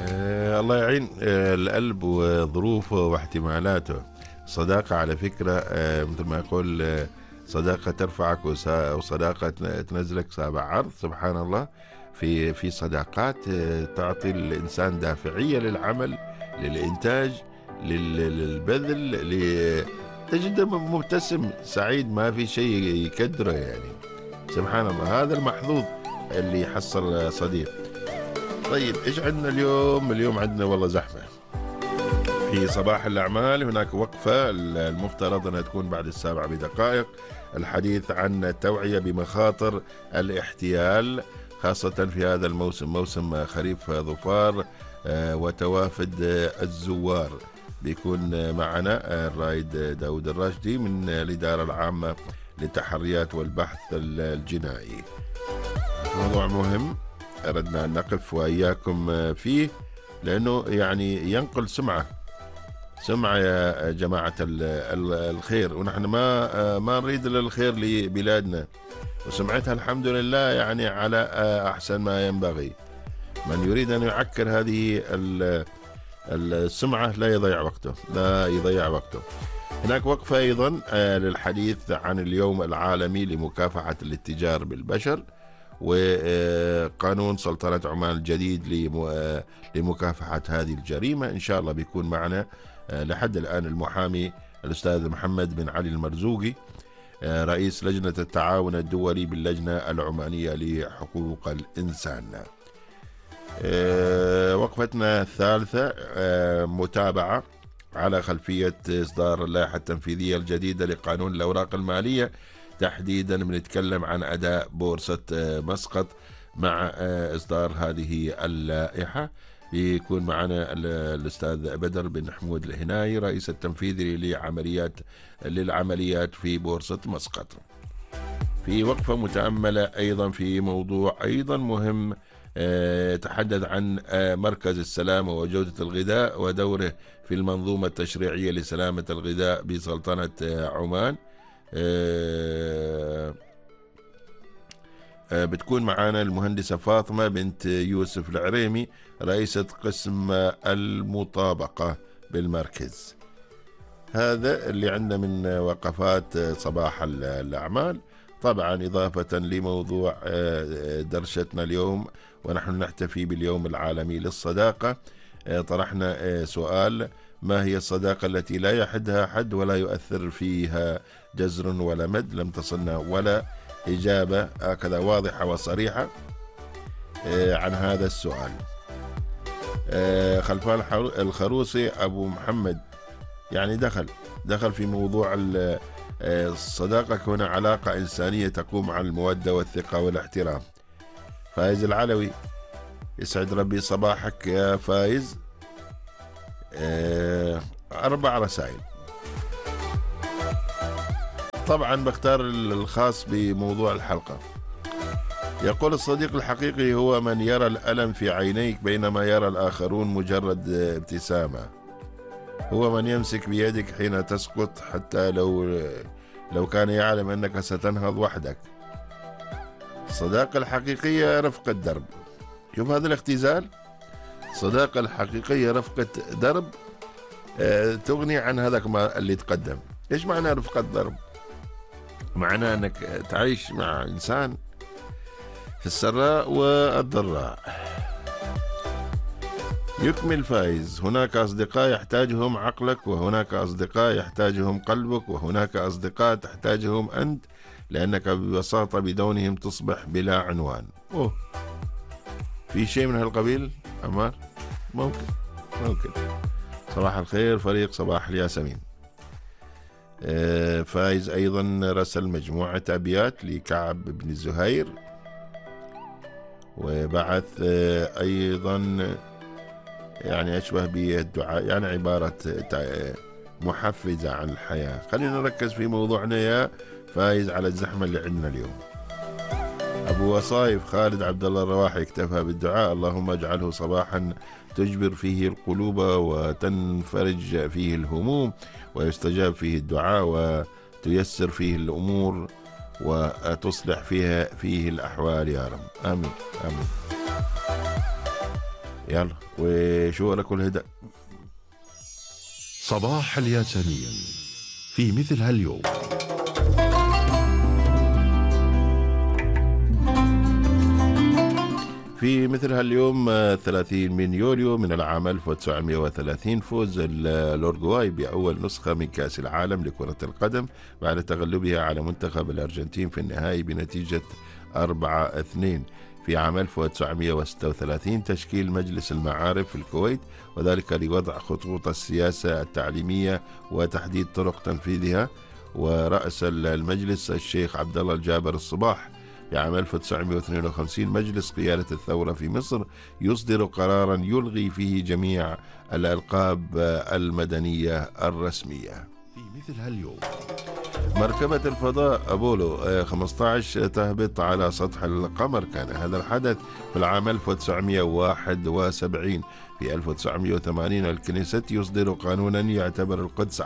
الله يعين القلب وظروفه واحتمالاته. صداقة على فكرة مثل ما يقول صداقة ترفعك وصداقة تنزلك سابع عرض. سبحان الله، في صداقات تعطي الإنسان دافعية للعمل، للإنتاج، للبذل، تجده مبتسم سعيد، ما في شيء يكدره يعني. سبحان الله، هذا المحظوظ اللي يحصل صديق. طيب ايش عندنا اليوم؟ اليوم عندنا والله زحمة في صباح الأعمال. هناك وقفة المفترض أنها تكون بعد 7 بدقائق، الحديث عن التوعية بمخاطر الاحتيال خاصة في هذا الموسم، موسم خريف ظفار وتوافد الزوار. بيكون معنا الرائد داود الراشدي من الإدارة العامة للتحريات والبحث الجنائي. موضوع مهم أردنا أن نقف وإياكم فيه، لأنه يعني ينقل سمعة يا جماعة الخير، ونحن ما نريد الخير لبلادنا، وسمعتها الحمد لله يعني على أحسن ما ينبغي. من يريد أن يعكر هذه السمعة لا يضيع وقته. هناك وقفة أيضا للحديث عن اليوم العالمي لمكافحة الاتجار بالبشر، وقانون سلطنة عمان الجديد لمكافحة هذه الجريمة. إن شاء الله بيكون معنا لحد الآن المحامي الأستاذ محمد بن علي المرزوقي، رئيس لجنة التعاون الدولي باللجنة العمانية لحقوق الإنسان. وقفتنا الثالثة متابعة على خلفية إصدار اللائحة التنفيذية الجديدة لقانون الأوراق المالية، تحديدا بنتكلم عن أداء بورصة مسقط. مع إصدار هذه اللائحة يكون معنا الأستاذ بدر بن حمود الهناي، رئيس التنفيذي للعمليات في بورصة مسقط. في وقفة متأملة أيضا في موضوع أيضا مهم، تحدث عن مركز السلامة وجودة الغذاء ودوره في المنظومة التشريعية لسلامة الغذاء بسلطنة عمان. بتكون معنا المهندسة فاطمة بنت يوسف العريمي، رئيسة قسم المطابقة بالمركز. هذا اللي عندنا من وقفات صباح الأعمال. طبعا إضافة لموضوع درشتنا اليوم ونحن نحتفي باليوم العالمي للصداقة، طرحنا سؤال: ما هي الصداقة التي لا يحدها حد ولا يؤثر فيها جزر ولا مد؟ لم تصلنا ولا إجابة هكذا واضحة وصريحة عن هذا السؤال. خلفان الخروسي أبو محمد يعني دخل في موضوع الصداقة كون علاقة إنسانية تقوم على المودة والثقة والاحترام. فايز العلوي، يسعد ربي صباحك يا فايز. 4 رسائل. طبعا بختار الخاص بموضوع الحلقة. يقول: الصديق الحقيقي هو من يرى الألم في عينيك بينما يرى الآخرون مجرد ابتسامة. هو من يمسك بيدك حين تسقط حتى لو كان يعلم أنك ستنهض وحدك. الصداقة الحقيقية رفقة درب. شوف هذا الاختزال، الصداقة الحقيقية رفقة درب تغني عن هذاك ما اللي تقدم. إيش معنى رفقة درب؟ معناه أنك تعيش مع إنسان في السراء والضراء. يكمل فايز: هناك أصدقاء يحتاجهم عقلك، وهناك أصدقاء يحتاجهم قلبك، وهناك أصدقاء تحتاجهم أنت، لأنك ببساطة بدونهم تصبح بلا عنوان. في شيء من هالقبيل أمار؟ ممكن. صباح الخير فريق صباح الياسمين. فايز أيضا رسل مجموعة أبيات لكعب بن الزهير، وبعث أيضا يعني أشبه بالدعاء، يعني عبارة محفزة عن الحياة. خلينا نركز في موضوعنا يا فايز على الزحمة اللي عندنا اليوم. أبو وصايف خالد عبد الله الرواحي اكتفى بالدعاء: اللهم اجعله صباحا تجبر فيه القلوب وتنفرج فيه الهموم ويستجاب فيه الدعاء وتيسر فيه الأمور وتصلح فيه الأحوال يا رب، آمين. يلا وشو لك الهدى. صباح الياسمين في مثل هاليوم. في مثل هاليوم 30 من يوليو من العام 1930 فوز الأورجواي بأول نسخة من كأس العالم لكرة القدم بعد تغلبها على منتخب الأرجنتين في النهائي بنتيجة 4-2. في عام 1936 تشكيل مجلس المعارف في الكويت، وذلك لوضع خطوط السياسة التعليمية وتحديد طرق تنفيذها، ورأس المجلس الشيخ عبد الله الجابر الصباح. في عام 1952 مجلس قيادة الثورة في مصر يصدر قرارا يلغي فيه جميع الألقاب المدنية الرسمية. في مثل هاليوم مركبة الفضاء أبولو 15 تهبط على سطح القمر. كان هذا الحدث في العام 1971. في 1980 الكنيست يصدر قانونا يعتبر القدس